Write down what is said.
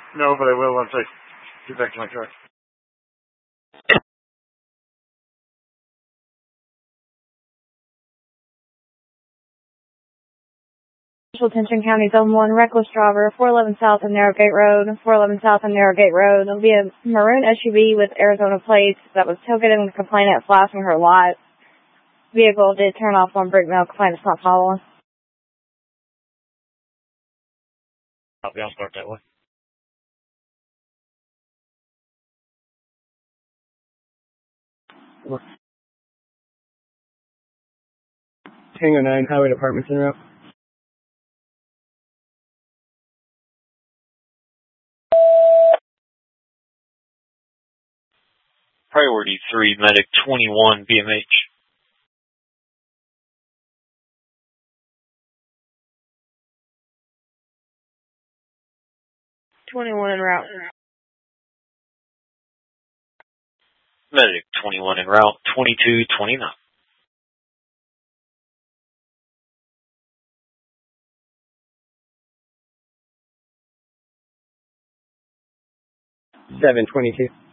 No, but I will once I get back to my truck. Attention County Zone 1, reckless driver, 411 South of Narrowgate Road, 411 South of Narrowgate Road. There'll be a maroon SUV with Arizona plates that was tailgating the complainant flashing her lights. Vehicle did turn off on Brickmill. Complainant's not following. I'll start that way. Tango 9, Highway Department's en route. Priority 3, Medic 21, BMH. .21 en route. Medic 21 en route, 2229. .722.